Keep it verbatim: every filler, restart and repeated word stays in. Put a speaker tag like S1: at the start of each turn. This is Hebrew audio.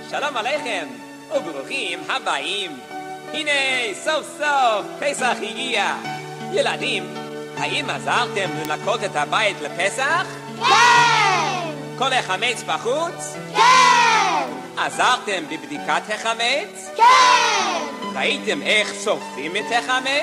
S1: שלום עליכם, וברוכים הבאים. הנה, סוף סוף, פסח הגיע. ילדים, האם עזרתם לנקות את הבית לפסח?
S2: כן!
S1: כל החמץ בחוץ?
S2: כן!
S1: עזרתם בבדיקת החמץ?
S2: כן!
S1: ראיתם איך שורפים את החמץ?